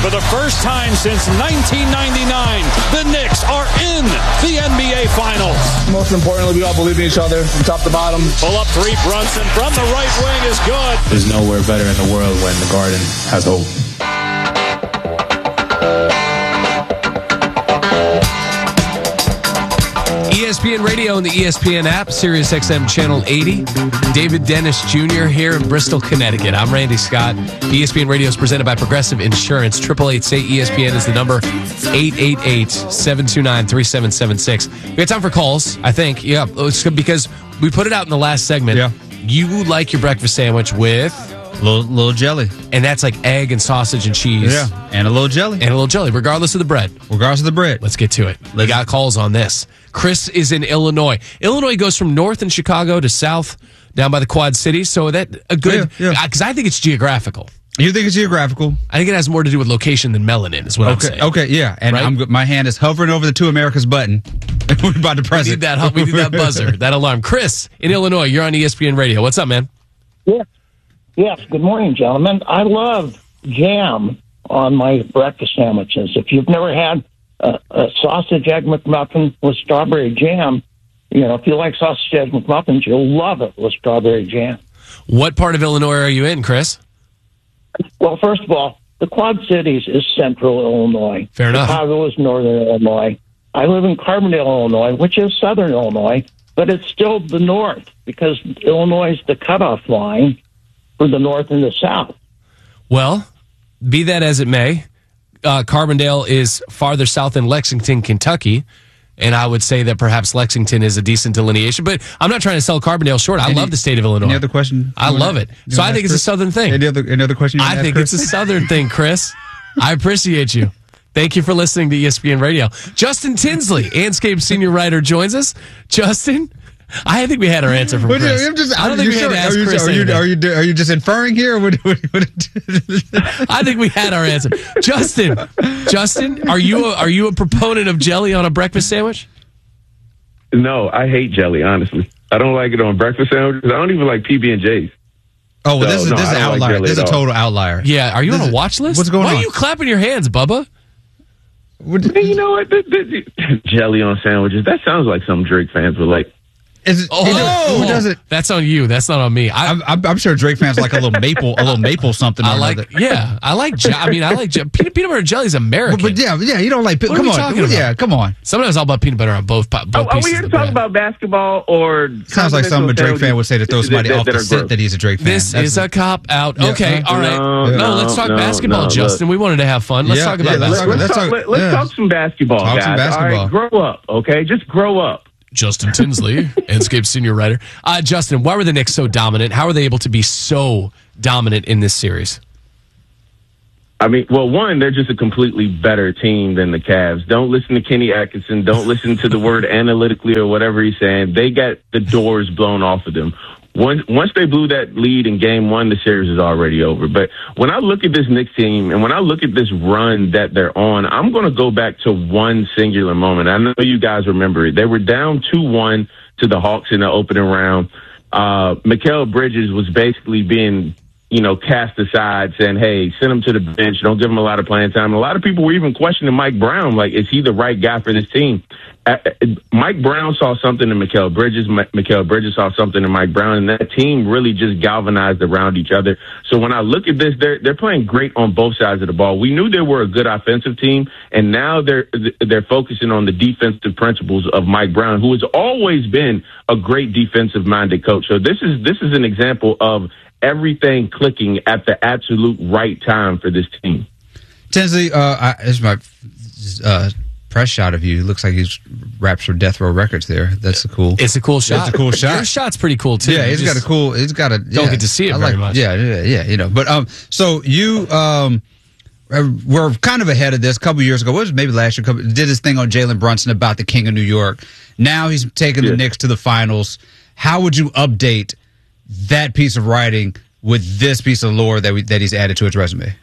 For the first time since 1999, the Knicks are in the NBA Finals. Most importantly, we all believe in each other from top to bottom. Pull up three, Brunson from the right wing is good. There's nowhere better in the world when the Garden has hope. ESPN Radio and the ESPN app, Sirius XM Channel 80. David Dennis Jr. here in Bristol, Connecticut. I'm Randy Scott. ESPN Radio is presented by Progressive Insurance. 888-SAY-ESPN is the number. 888-729-3776. We got time for calls, I think. Yeah, it's because we put it out in the last segment. Yeah. You like your breakfast sandwich with... Little jelly. And that's like egg and sausage and cheese. Yeah, and a little jelly. And a little jelly, regardless of the bread. Regardless of the bread. Let's get to it. We got calls on this. Chris is in Illinois. Illinois goes from north in Chicago to south down by the Quad Cities. So that a good... Because I think it's geographical. You think it's geographical? I think it has more to do with location than melanin, is what I'm saying. Okay, yeah. And right? My hand is hovering over the Two Americas button. We're about to press it. We need that buzzer, that alarm. Chris in Illinois, you're on ESPN Radio. What's up, man? Yeah. Yes, good morning, gentlemen. I love jam on my breakfast sandwiches. If you've never had a sausage egg McMuffin with strawberry jam, if you like sausage egg McMuffins, you'll love it with strawberry jam. What part of Illinois are you in, Chris? Well, first of all, the Quad Cities is central Illinois. Fair enough. Chicago is northern Illinois. I live in Carbondale, Illinois, which is southern Illinois, but it's still the north because Illinois is the cutoff line for the north and the south. Well, be that as it may, Carbondale is farther south than Lexington, Kentucky, and I would say that perhaps Lexington is a decent delineation, but I'm not trying to sell Carbondale short. I love the state of Illinois. Any other question? I love it. So I think it's a southern thing. Any other question? I think it's a southern thing, Chris. I appreciate you. Thank you for listening to ESPN Radio. Justin Tinsley, Anscape senior writer, joins us. Justin? I think we had our answer from Chris. I don't think we had to ask Chris. Are you just inferring here? I think we had our answer. Justin, are you a proponent of jelly on a breakfast sandwich? No, I hate jelly. Honestly, I don't like it on breakfast sandwiches. I don't even like PB&Js. Oh, well, this is an outlier. This is a total outlier. Yeah, are you on a watch list? What's going on? Why are you clapping your hands, Bubba? You know what? Jelly on sandwiches. That sounds like some Drake fans would like. Who does it? That's on you. That's not on me. I'm sure Drake fans like a little maple something. I like peanut butter jelly is American. But yeah, you don't like. What come are we on, talking about? Yeah, come on. Sometimes I'll about peanut butter on both pieces. Are we here to talk about basketball or? Sounds like something a Drake fan would say to throw somebody off the set that he's a Drake fan. This is a cop out. Okay, all right. No, let's talk basketball, Justin. We wanted to have fun. Let's talk about basketball. Let's talk some basketball, guys. All right, grow up, okay? Just grow up. Justin Tinsley, Anscape senior writer. Justin, why were the Knicks so dominant? How are they able to be so dominant in this series? I mean, well, one, they're just a completely better team than the Cavs. Don't listen to Kenny Atkinson. Don't listen to the word analytically or whatever he's saying. They got the doors blown off of them. Once they blew that lead in game one, the series is already over. But when I look at this Knicks team and when I look at this run that they're on, I'm going to go back to one singular moment. I know you guys remember it. They were down 2-1 to the Hawks in the opening round. Mikal Bridges was basically being, cast aside, saying, hey, send him to the bench. Don't give him a lot of playing time. And a lot of people were even questioning Mike Brown, like, is he the right guy for this team? Mike Brown saw something in Mikal Bridges. Mikal Bridges saw something in Mike Brown, and that team really just galvanized around each other. So when I look at this, they're playing great on both sides of the ball. We knew they were a good offensive team, and now they're focusing on the defensive principles of Mike Brown, who has always been a great defensive-minded coach. So this is an example of everything clicking at the absolute right time for this team. Tinsley, this is my press shot of you. It looks like he's raps for Death Row Records there. That's a cool. It's a cool shot. It's a cool shot. Your shot's pretty cool too. Yeah, he's got a. Don't get to see it very much. Yeah. But so you were kind of ahead of this a couple years ago. What was it, maybe last year? Did this thing on Jalen Brunson about the King of New York. Now he's taking the Knicks to the finals. How would you update that piece of writing with this piece of lore that he's added to his resume?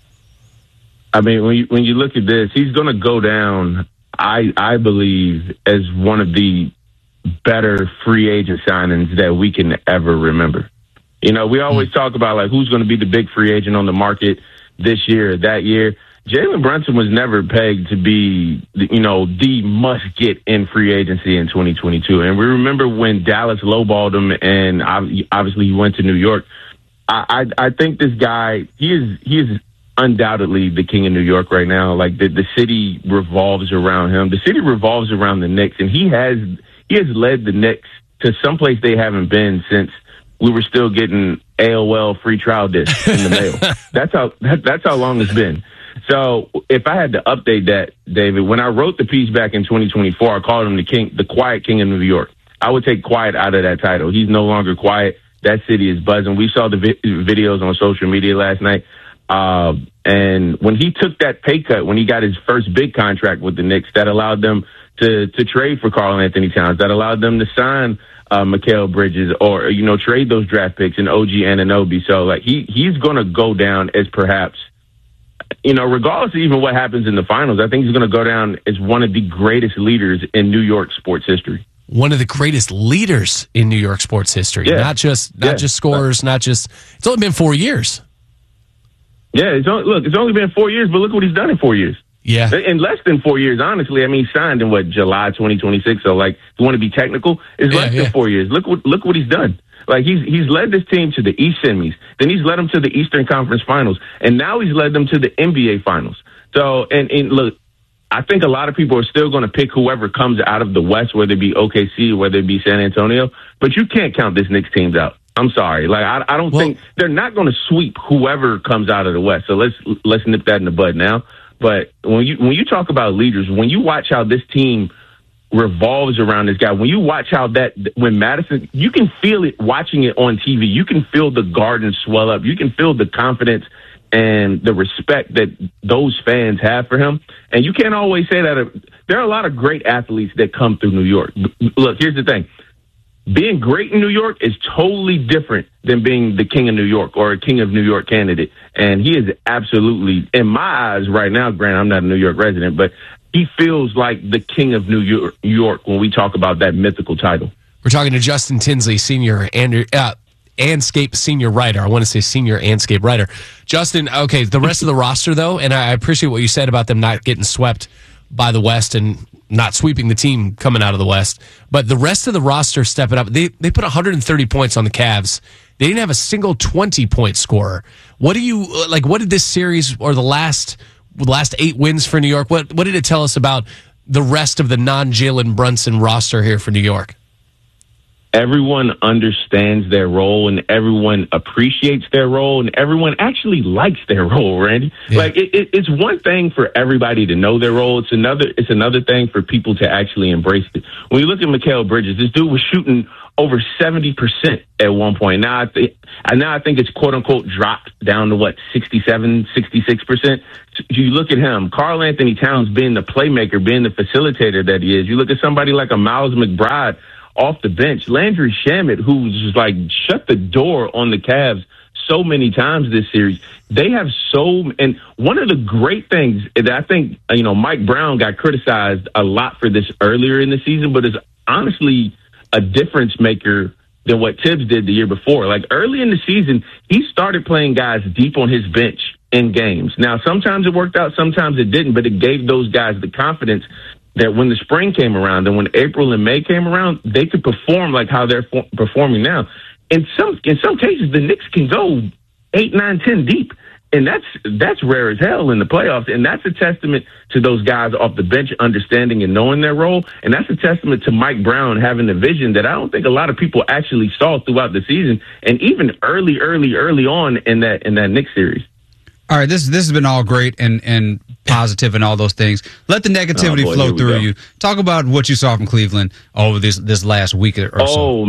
I mean, when you look at this, he's going to go down, I believe, as one of the better free agent signings that we can ever remember. We always talk about, like, who's going to be the big free agent on the market this year or that year. Jalen Brunson was never pegged to be, the must-get in free agency in 2022. And we remember when Dallas lowballed him, and obviously he went to New York. I think this guy, he is undoubtedly the king of New York right now. Like the city revolves around him. The city revolves around the Knicks, and he has led the Knicks to someplace they haven't been since we were still getting AOL free trial discs in the mail. That's how long it's been. So if I had to update that, David, when I wrote the piece back in 2024, I called him the quiet king of New York. I would take quiet out of that title. He's no longer quiet. That city is buzzing. We saw the videos on social media last night. And when he took that pay cut, when he got his first big contract with the Knicks, that allowed them to trade for Karl Anthony Towns, that allowed them to sign Mikal Bridges or, trade those draft picks and OG Anunoby. So like he's going to go down as perhaps, regardless of even what happens in the finals, I think he's going to go down as one of the greatest leaders in New York sports history. One of the greatest leaders in New York sports history. Yeah. Not just scorers, it's only been 4 years. Yeah, it's only been 4 years, but look what he's done in 4 years. Yeah. In less than 4 years, honestly. I mean, he signed in July 2026. So like, if you want to be technical, it's less than 4 years. Look what he's done. Like he's led this team to the East semis. Then he's led them to the Eastern Conference Finals. And now he's led them to the NBA Finals. So, and look, I think a lot of people are still going to pick whoever comes out of the West, whether it be OKC or whether it be San Antonio. But you can't count this Knicks teams out. I'm sorry. Like I don't think they're not going to sweep whoever comes out of the West. So let's nip that in the bud now. But when you talk about leaders, when you watch how this team revolves around this guy, when you watch how when Madison, you can feel it watching it on TV. You can feel the Garden swell up. You can feel the confidence and the respect that those fans have for him. And you can't always say that. There are a lot of great athletes that come through New York. Look, here's the thing. Being great in New York is totally different than being the king of New York or a king of New York candidate. And he is absolutely, in my eyes right now, granted, I'm not a New York resident, but he feels like the king of New York when we talk about that mythical title. We're talking to Justin Tinsley, senior Anscape senior writer. I want to say senior Anscape writer. Justin, okay, the rest of the roster, though, and I appreciate what you said about them not getting swept by the West and not sweeping the team coming out of the West. But the rest of the roster stepping up. They put 130 points on the Cavs. They didn't have a single 20-point scorer. What do you like? What did this series or the last 8 wins for New York? What did it tell us about the rest of the non-Jalen Brunson roster here for New York? Everyone understands their role and everyone appreciates their role and everyone actually likes their role, Randy. Yeah. Like it's one thing for everybody to know their role. It's another thing for people to actually embrace it. When you look at Mikal Bridges, this dude was shooting over 70% at one point. Now I think it's quote unquote dropped down to 67, 66%. You look at him, Karl Anthony Towns being the playmaker, being the facilitator that he is. You look at somebody like a Miles McBride off the bench, Landry Shamet, who's just like shut the door on the Cavs so many times this series. They have and one of the great things that I think, Mike Brown got criticized a lot for this earlier in the season, but is honestly a difference maker than what Tibbs did the year before. Like early in the season, he started playing guys deep on his bench in games. Now, sometimes it worked out, sometimes it didn't, but it gave those guys the confidence that when the spring came around and when April and May came around, they could perform like how they're performing now. In some cases, the Knicks can go 8, 9, 10 deep. And that's rare as hell in the playoffs. And that's a testament to those guys off the bench understanding and knowing their role. And that's a testament to Mike Brown having the vision that I don't think a lot of people actually saw throughout the season and even early on in that Knicks series. All right, this has been all great and positive and all those things. Let the negativity flow through you. Talk about what you saw from Cleveland over this last week or so.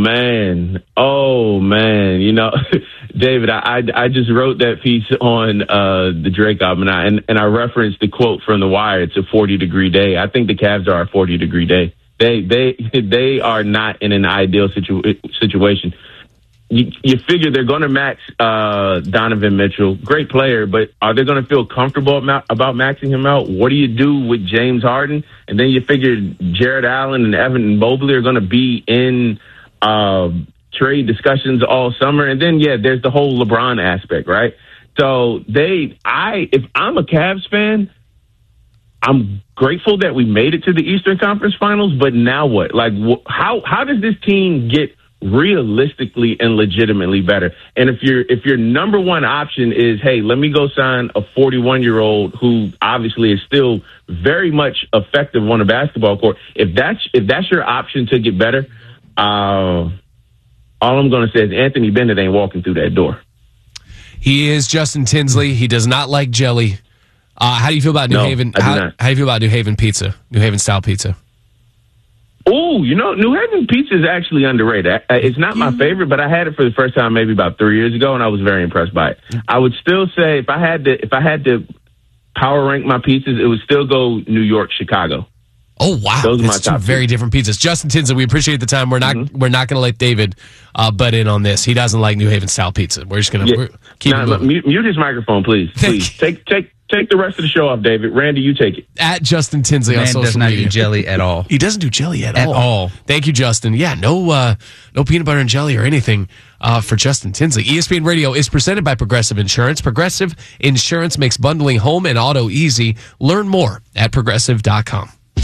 Oh man! David, I just wrote that piece on the Drake album, and I referenced the quote from The Wire. It's a 40-degree day. I think the Cavs are a 40-degree day. They are not in an ideal situation. You figure they're going to max Donovan Mitchell, great player, but are they going to feel comfortable about maxing him out? What do you do with James Harden? And then you figure Jared Allen and Evan Mobley are going to be in trade discussions all summer. And then, there's the whole LeBron aspect, right? So if I'm a Cavs fan, I'm grateful that we made it to the Eastern Conference Finals, but now what? Like, how does this team get realistically and legitimately better? And if your number one option is, hey, let me go sign a 41-year-old who obviously is still very much effective on a basketball court, if that's your option to get better, all I'm going to say is Anthony Bennett ain't walking through that door. He is Justin Tinsley. He does not like jelly. How do you feel about New Haven? How do you feel about New Haven pizza? New Haven style pizza? Oh, New Haven pizza is actually underrated. It's not my favorite, but I had it for the first time maybe about 3 years ago, and I was very impressed by it. I would still say if I had to power rank my pizzas, it would still go New York, Chicago. Oh wow, those are my two top very different pizzas. Justin Tinsley, we appreciate the time. We're not going to let David butt in on this. He doesn't like New Haven style pizza. We're just going to keep it moving. Mute his microphone, please. Please take the rest of the show off, David. Randy, you take it. At Justin Tinsley on social media. does not eat jelly at all. He doesn't do jelly at all. Thank you, Justin. Yeah, no peanut butter and jelly or anything for Justin Tinsley. ESPN Radio is presented by Progressive Insurance. Progressive Insurance makes bundling home and auto easy. Learn more at progressive.com.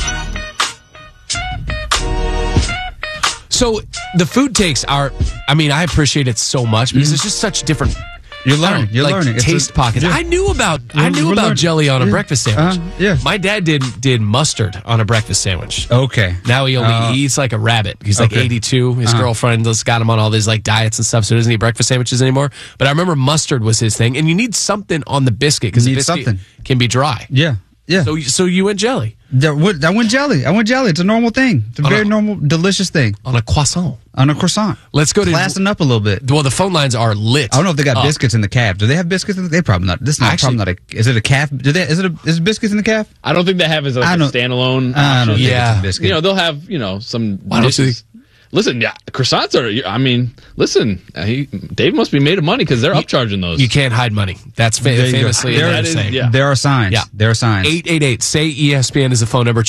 So the food takes are, I appreciate it so much because it's just such different. You're learning. You're learning. Taste pockets. Yeah. I knew about jelly on a breakfast sandwich. My dad did mustard on a breakfast sandwich. Okay. Now he only eats like a rabbit. He's like 82. His girlfriend just got him on all these like diets and stuff, so he doesn't eat breakfast sandwiches anymore. But I remember mustard was his thing, and you need something on the biscuit because the biscuit can be dry. Yeah. Yeah. So you went jelly. I went jelly. It's a normal thing. It's a very normal, delicious thing. On a croissant. Let's go to classing up a little bit. Well, the phone lines are lit. I don't know if they got biscuits in the Cavs. Do they have biscuits in the? They probably not. This is probably not a. Is it a calf? Is it biscuits in the Calf? I don't think they have as a standalone. I don't think it's a biscuit. They'll have some dishes. Listen, croissants are. Listen, Dave must be made of money because they're upcharging those. You can't hide money. That's famously there are signs. Yeah. There are signs. 888 say ESPN is the phone number.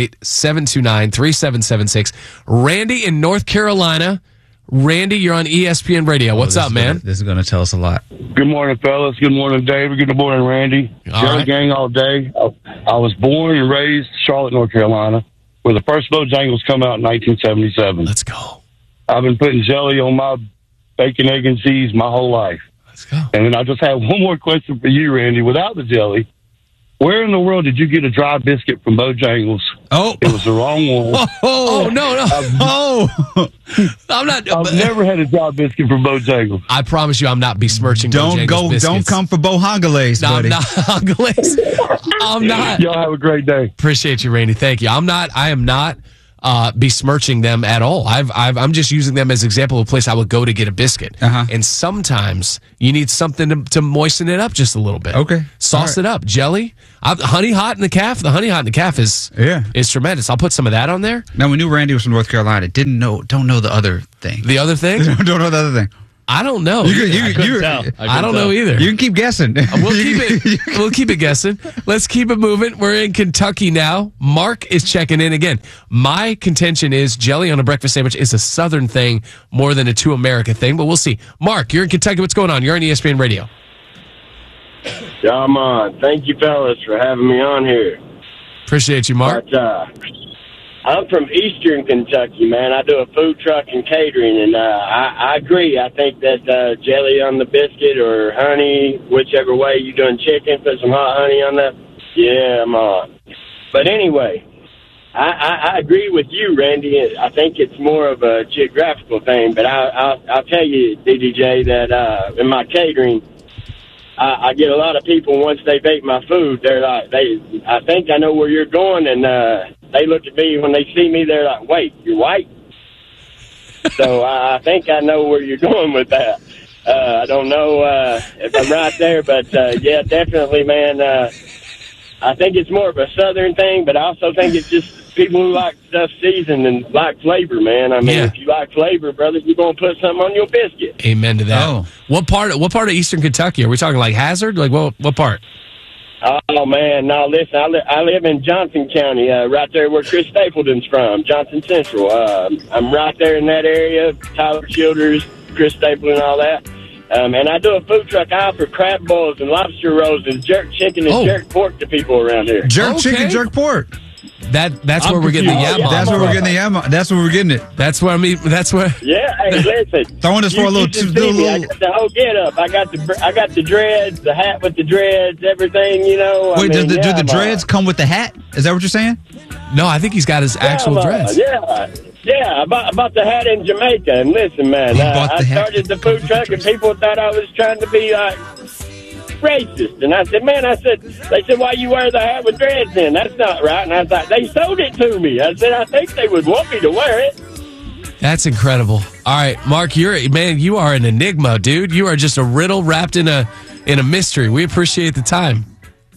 888-729-3776. Randy in North Carolina. Randy, you're on ESPN Radio. What's up, man? This is going to tell us a lot. Good morning, fellas. Good morning, David. Good morning, Randy. Jelly gang all day. I was born and raised in Charlotte, North Carolina, where the first Bojangles come out in 1977. Let's go. I've been putting jelly on my bacon, egg, and cheese my whole life. Let's go. And then I just have one more question for you, Randy. Without the jelly, where in the world did you get a dry biscuit from Bojangles? Oh. It was the wrong one. No. I'm not. I've never had a dry biscuit from Bojangles. I promise you I'm not besmirching Bojangles biscuits. Don't come for Bojangles, buddy. I'm not Hongles. I'm not. Y'all have a great day. Appreciate you, Randy. Thank you. I am not besmirching them at all. I'm just using them as an example of a place I would go to get a biscuit. And sometimes you need something to moisten it up just a little bit. Okay. Sauce it up. Jelly. Honey hot in the calf. The honey hot in the calf is tremendous. I'll put some of that on there. Now, we knew Randy was from North Carolina. Don't know the other thing. The other thing? Don't know the other thing. I don't know. I don't know either. You can keep guessing. We'll keep it guessing. Let's keep it moving. We're in Kentucky now. Mark is checking in again. My contention is jelly on a breakfast sandwich is a Southern thing more than a To America thing, but we'll see. Mark, you're in Kentucky. What's going on? You're on ESPN Radio. Yeah, I'm on. Thank you, fellas, for having me on here. Appreciate you, Mark. But, I'm from Eastern Kentucky, man. I do a food truck and catering, and I agree. I think that jelly on the biscuit or honey, whichever way you're doing chicken, put some hot honey on that. Yeah, I'm on. But anyway, I agree with you, Randy. I think it's more of a geographical thing, but I'll tell you, DDJ, that in my catering, I get a lot of people once they bake my food. They're like, I think I know where you're going, and they look at me when they see me. They're like, "Wait, you're white?" So I think I know where you're going with that. I don't know if I'm right there, but yeah, definitely, man. I think it's more of a Southern thing, but I also think it's just people who like stuff seasoned and like flavor, man. I mean, if you like flavor, brother, you're gonna put something on your biscuit. Amen to that. Oh. What part of Eastern Kentucky are we talking? Like Hazard? Like what part? Oh man, no. Listen, I live in Johnson County, right there where Chris Stapleton's from, Johnson Central. I'm right there in that area. Tyler Childers, Chris Stapleton, all that. And I do a food truck. I offer crab balls and lobster rolls and jerk chicken and jerk pork to people around here. Jerk chicken, jerk pork. That's where we're getting the yam on. That's where we're getting the yam on. That's where we're getting it. That's where That's where. Yeah, hey, listen. Throwing this for a little. I got the whole get up. I got the dreads, the hat with the dreads, everything. You know. Wait, do the dreads come with the hat? Is that what you're saying? No, I think he's got his actual dreads. Yeah, about the hat in Jamaica. And listen, man, I started the food truck, and people thought I was trying to be racist. And I said, they said, why you wear the hat with dreads then? That's not right. And I was like, they sold it to me. I said, I think they would want me to wear it. That's incredible. All right, Mark, you are an enigma, dude. You are just a riddle wrapped in a mystery. We appreciate the time.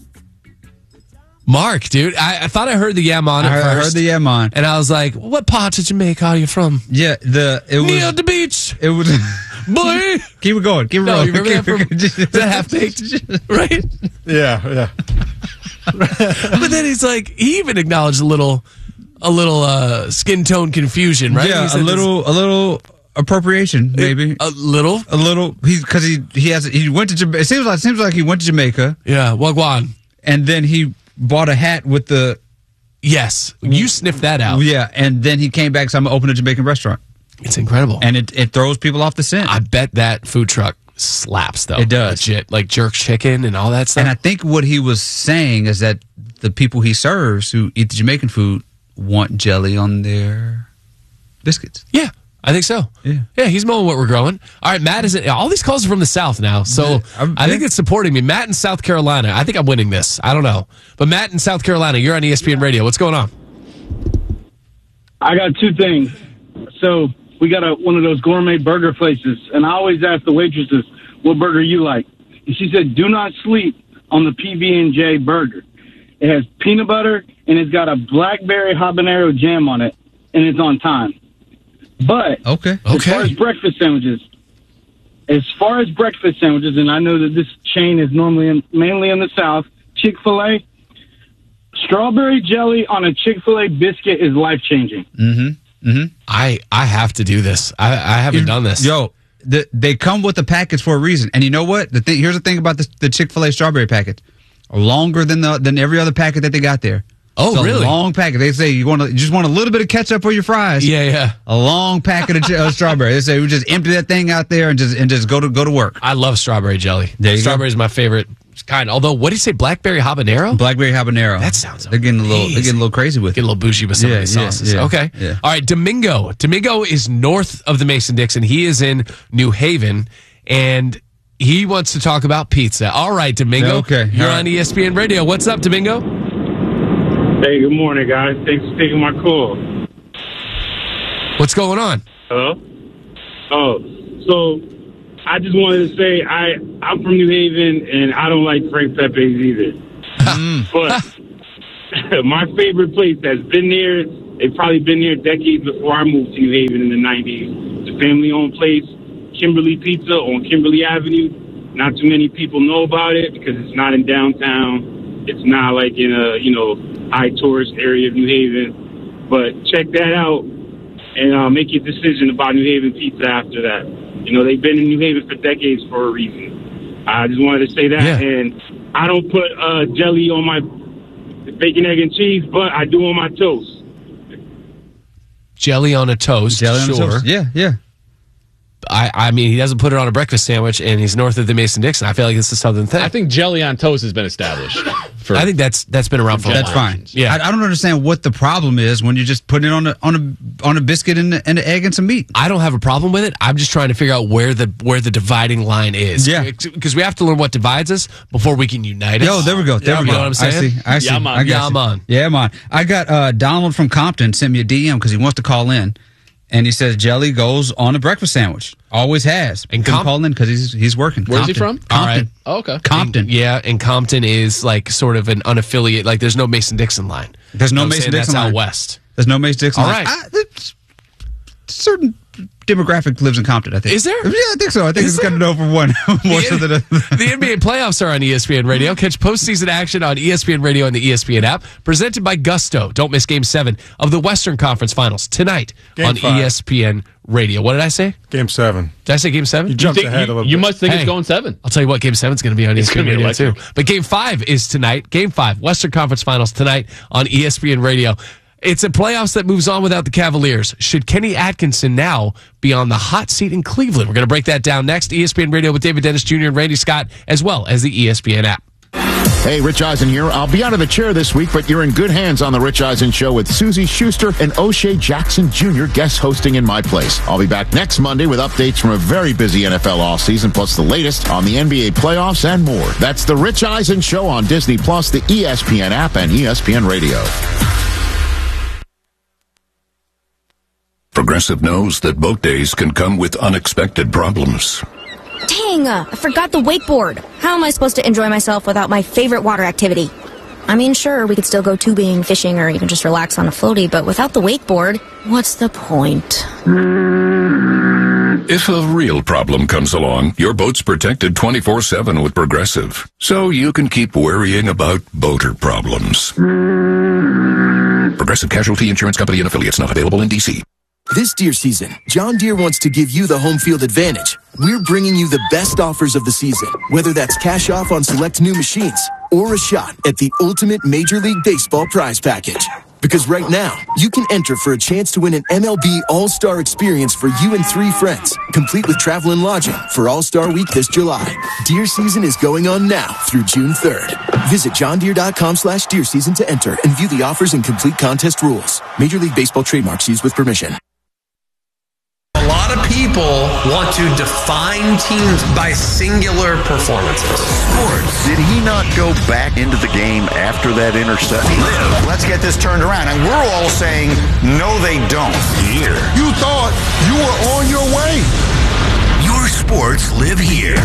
Mark, dude, I thought I heard the yam on at first. I heard the yam on. And I was like, what part of Jamaica are you from? Yeah, near the beach. It was... Boy! Keep it going. Keep it rolling. You remember that that half-baked? Right? Yeah. But then he's like, he even acknowledged a little skin tone confusion, right? Yeah, a little appropriation, maybe. A little. Because he went to Jamaica. It seems like he went to Jamaica. Yeah, Wagwan. And then he bought a hat with the... Yes, you sniffed that out. Yeah, and then he came back, so I'm going to open a Jamaican restaurant. It's incredible. And it throws people off the scent. I bet that food truck slaps, though. It does. Legit, like jerk chicken and all that stuff. And I think what he was saying is that the people he serves who eat the Jamaican food want jelly on their biscuits. Yeah, I think so. Yeah, he's mowing what we're growing. All right, Matt isn't. All these calls are from the South now, so I think it's supporting me. Matt in South Carolina. I think I'm winning this. I don't know. But Matt in South Carolina, you're on ESPN Radio. What's going on? I got two things. So we got one of those gourmet burger places, and I always ask the waitresses, what burger you like? And she said, do not sleep on the PB&J burger. It has peanut butter, and it's got a blackberry habanero jam on it, and it's on time. But as far as breakfast sandwiches, and I know that this chain is mainly in the South, Chick-fil-A, strawberry jelly on a Chick-fil-A biscuit is life-changing. I have to do this. I haven't done this. Yo, they come with the packets for a reason. And you know what? Here's the thing about the Chick-fil-A strawberry packet. Longer than every other packet that they got there. Oh, it's really? A long packet. They say you just want a little bit of ketchup for your fries. Yeah. A long packet of strawberry. They say we just empty that thing out there and just go to work. I love strawberry jelly. Strawberry is my favorite kind. Although, what do you say? Blackberry habanero? Blackberry habanero. That sounds They're getting a little crazy with it. Get a little bougie with some of these sauces. Yeah, okay. Yeah. All right, Domingo. Domingo is north of the Mason-Dixon. He is in New Haven, and he wants to talk about pizza. All right, Domingo. Okay. You're on ESPN Radio. What's up, Domingo? Hey, good morning, guys. Thanks for taking my call. What's going on? Hello? Oh, so I just wanted to say I'm from New Haven, and I don't like Frank Pepe's either. But my favorite place that's been there, they've probably been there decades before I moved to New Haven in the 90s. It's a family-owned place, Kimberly Pizza on Kimberly Avenue. Not too many people know about it because it's not in downtown. It's not like in a, high tourist area of New Haven. But check that out and make your decision about New Haven pizza after that. They've been in New Haven for decades for a reason. I just wanted to say that. Yeah. And I don't put jelly on my bacon, egg, and cheese, but I do on my toast. Jelly on a toast, jelly on a toast. Yeah. I mean, he doesn't put it on a breakfast sandwich, and he's north of the Mason-Dixon. I feel like it's a Southern thing. I think jelly on toast has been established. I think that's been around for a while. That's fine. Yeah, I don't understand what the problem is when you're just putting it on a biscuit and an egg and some meat. I don't have a problem with it. I'm just trying to figure out where the dividing line is. Yeah, because we have to learn what divides us before we can unite us. Yo, there we go. You know what I'm saying? I see. Yeah, man. I got Donald from Compton sent me a DM because he wants to call in. And he says jelly goes on a breakfast sandwich. Always has. And call in because he's working. Where's he from? Compton. All right. Oh, okay. Compton. And Compton is like sort of an unaffiliated. Like there's no Mason-Dixon line. There's no Mason-Dixon line. That's out west. There's no Mason-Dixon line. All right. Certain demographic lives in Compton, I think. Is there? Yeah, I think so. I think it's kind of over one. More so than the NBA playoffs are on ESPN Radio. Catch postseason action on ESPN Radio and the ESPN app. Presented by Gusto. Don't miss Game 7 of the Western Conference Finals tonight on ESPN Radio. What did I say? Game 7. Did I say Game 7? You jumped ahead a little bit. You must think it's going 7. I'll tell you what, Game 7 is going to be on ESPN Radio too. But Game 5 is tonight. Game 5, Western Conference Finals tonight on ESPN Radio. It's a playoffs that moves on without the Cavaliers. Should Kenny Atkinson now be on the hot seat in Cleveland? We're going to break that down next. ESPN Radio with David Dennis Jr. and Randy Scott, as well as the ESPN app. Hey, Rich Eisen here. I'll be out of the chair this week, but you're in good hands on The Rich Eisen Show with Susie Schuster and O'Shea Jackson Jr. guest hosting in my place. I'll be back next Monday with updates from a very busy NFL offseason, plus the latest on the NBA playoffs and more. That's The Rich Eisen Show on Disney+, the ESPN app, and ESPN Radio. Progressive knows that boat days can come with unexpected problems. Dang, I forgot the wakeboard. How am I supposed to enjoy myself without my favorite water activity? I mean, sure, we could still go tubing, fishing, or even just relax on a floaty, but without the wakeboard, what's the point? If a real problem comes along, your boat's protected 24/7 with Progressive, so you can keep worrying about boater problems. Progressive Casualty Insurance Company and affiliates, not available in D.C. This deer season, John Deere wants to give you the home field advantage. We're bringing you the best offers of the season, whether that's cash off on select new machines or a shot at the ultimate Major League Baseball prize package. Because right now, you can enter for a chance to win an MLB All-Star experience for you and 3 friends, complete with travel and lodging for All-Star Week this July. Deer season is going on now through June 3rd. Visit johndeere.com/deer season to enter and view the offers and complete contest rules. Major League Baseball trademarks used with permission. A lot of people want to define teams by singular performances. Sports. Did he not go back into the game after that interception? Let's get this turned around. And we're all saying, no, they don't. Here. You thought you were on your way. Your sports live here.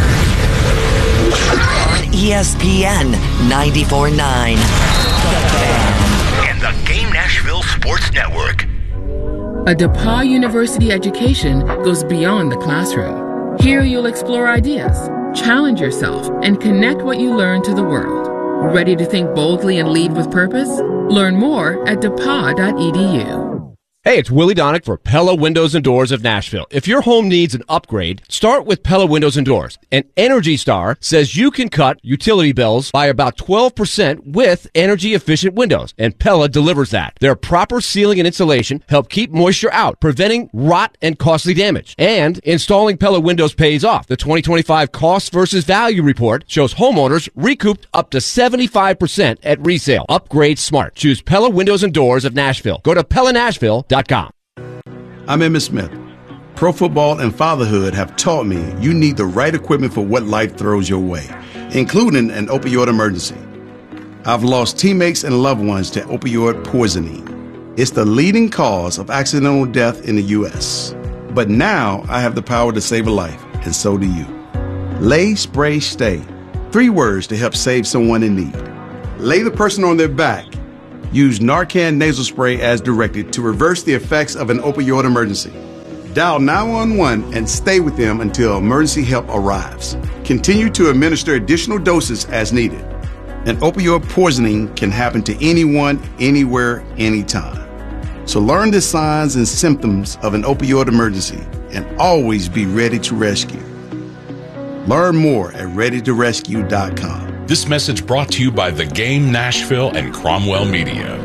On ESPN 94.9. And the Game Nashville Sports Network. A DePauw University education goes beyond the classroom. Here you'll explore ideas, challenge yourself, and connect what you learn to the world. Ready to think boldly and lead with purpose? Learn more at DePauw.edu. Hey, it's Willie Donick for Pella Windows and Doors of Nashville. If your home needs an upgrade, start with Pella Windows and Doors. And Energy Star says you can cut utility bills by about 12% with energy-efficient windows. And Pella delivers that. Their proper sealing and insulation help keep moisture out, preventing rot and costly damage. And installing Pella windows pays off. The 2025 Cost versus Value Report shows homeowners recouped up to 75% at resale. Upgrade smart. Choose Pella Windows and Doors of Nashville. Go to PellaNashville.com. I'm Emmitt Smith. Pro football and fatherhood have taught me you need the right equipment for what life throws your way, including an opioid emergency. I've lost teammates and loved ones to opioid poisoning. It's the leading cause of accidental death in the U.S. But now I have the power to save a life, and so do you. Lay, spray, stay. 3 words to help save someone in need. Lay the person on their back. Use Narcan nasal spray as directed to reverse the effects of an opioid emergency. Dial 911 and stay with them until emergency help arrives. Continue to administer additional doses as needed. An opioid poisoning can happen to anyone, anywhere, anytime. So learn the signs and symptoms of an opioid emergency and always be ready to rescue. Learn more at readytorescue.com. This message brought to you by The Game Nashville and Cromwell Media.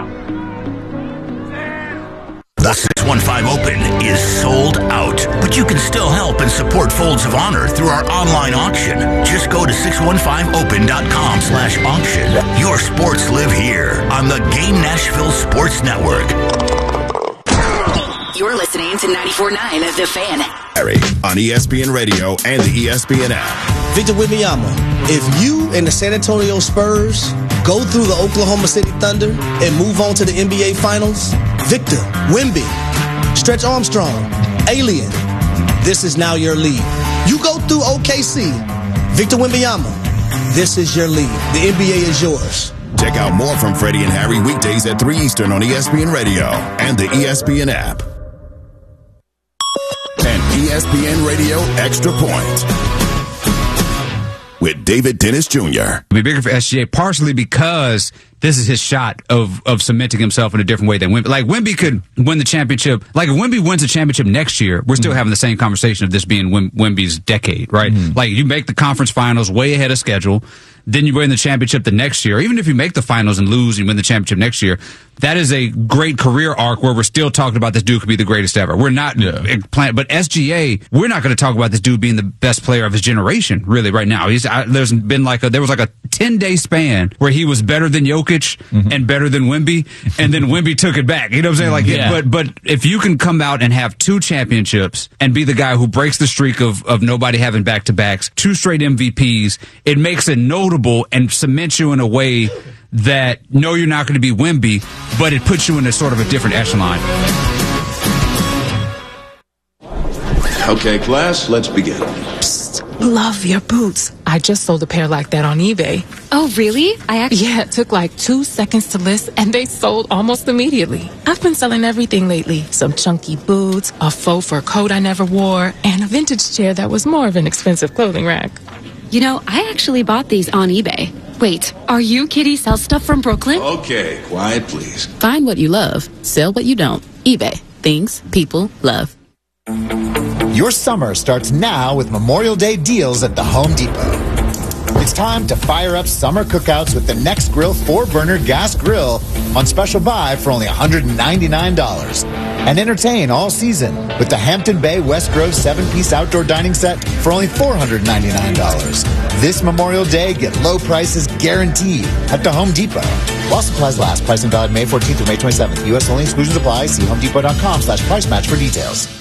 The 615 Open is sold out, but you can still help and support Folds of Honor through our online auction. Just go to 615open.com/auction. Your sports live here on the Game Nashville Sports Network. You're listening to 94.9 of The Fan. On ESPN Radio and the ESPN app. Victor Wembanyama, if you and the San Antonio Spurs go through the Oklahoma City Thunder and move on to the NBA Finals, Victor, Wemby, Stretch Armstrong, Alien, this is now your league. You go through OKC, Victor Wembanyama, this is your league. The NBA is yours. Check out more from Freddie and Harry weekdays at 3 Eastern on ESPN Radio and the ESPN app. ESPN Radio Extra Point with David Dennis Jr. It'll be bigger for SGA, partially because this is his shot of cementing himself in a different way than Wemby. Like, Wemby could win the championship. Like, if Wemby wins the championship next year, we're still having the same conversation of this being Wemby's decade, right? Like, you make the conference finals way ahead of schedule, then you win the championship the next year. Even if you make the finals and lose and win the championship next year, that is a great career arc where we're still talking about this dude could be the greatest ever. We're not but SGA, we're not going to talk about this dude being the best player of his generation, really, right now. There was like a 10-day span where he was better than Jokic and better than Wemby, and then Wemby took it back. You know what I'm saying? But if you can come out and have 2 championships and be the guy who breaks the streak of nobody having back-to-backs, 2 straight MVPs, it makes it notable and cements you in a way that, no, you're not going to be Wemby, but it puts you in a sort of a different echelon. Okay, class, let's begin. Love your boots. I just sold a pair like that on eBay. Oh, really? Yeah, it took like 2 seconds to list, and they sold almost immediately. I've been selling everything lately. Some chunky boots, a faux fur coat I never wore, and a vintage chair that was more of an expensive clothing rack. You know, I actually bought these on eBay. Wait, are you Kitty Sell Stuff from Brooklyn? Okay, quiet, please. Find what you love, sell what you don't. eBay. Things people love. Your summer starts now with Memorial Day deals at the Home Depot. It's time to fire up summer cookouts with the Next Grill 4-burner gas grill on special buy for only $199. And entertain all season with the Hampton Bay West Grove 7-piece outdoor dining set for only $499. This Memorial Day, get low prices guaranteed at the Home Depot. While supplies last, pricing valid May 14th through May 27th. U.S. only, exclusions apply. See homedepot.com/price match for details.